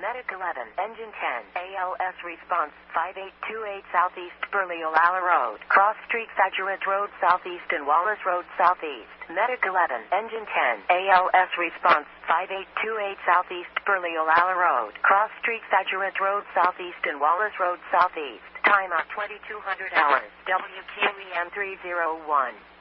Medic 11, Engine 10, ALS response 5828 Southeast Burley-Olalla Road, Cross Street, Saturage Road Southeast and Wallace Road Southeast. Medic 11, Engine 10, ALS response 5828 Southeast Burley-Olalla Road, Cross Street, Saturage Road Southeast and Wallace Road Southeast. Time out 2200 hours. WQEM 301.